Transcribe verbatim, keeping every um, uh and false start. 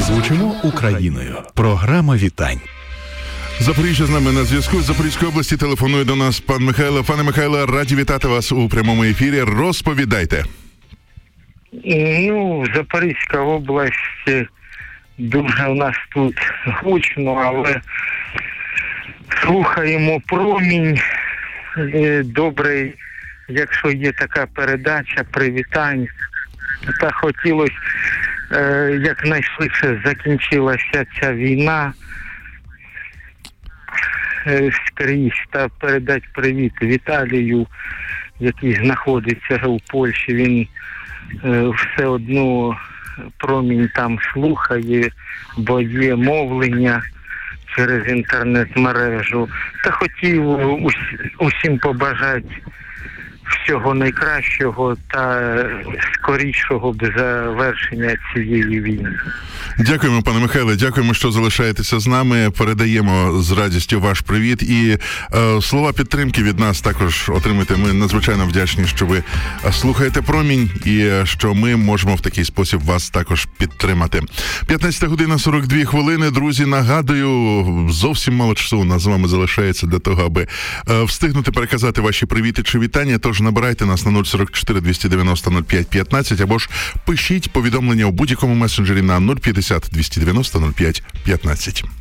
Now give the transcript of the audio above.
Звучимо Україною. Програма вітань. Запоріжжя з нами на зв'язку. З Запорізької області телефонує до нас пан Михайло. Пане Михайло, раді вітати вас у прямому ефірі. Розповідайте. Ну, Запорізька область, дуже у нас тут гучно, але слухаємо промінь. Добре, якщо є така передача привітань, та хотілося е, якнайшвидше закінчилася ця війна е, скрізь, та передати привіт Віталію, який знаходиться у Польщі. Він е, все одно промінь там слухає, бо є мовлення через інтернет-мережу. Та хотів ус, усім побажати всього найкращого та скорішого завершення цієї війни. Дякуємо, пане Михайле, дякуємо, що залишаєтеся з нами. Передаємо з радістю ваш привіт. І е, слова підтримки від нас також отримуйте. Ми надзвичайно вдячні, що ви слухаєте промінь і що ми можемо в такий спосіб вас також підтримати. п'ятнадцята година сорок дві хвилини. Друзі, нагадую, зовсім мало часу у нас з вами залишається для того, аби е, встигнути переказати ваші привіти чи вітання. Тож набирайте нас на нуль сорок чотири двісті дев'яносто нуль п'ять п'ятнадцять або ж пишіть повідомлення у будь-якому месенджері на нуль п'ятдесят двісті дев'яносто нуль п'ять п'ятнадцять.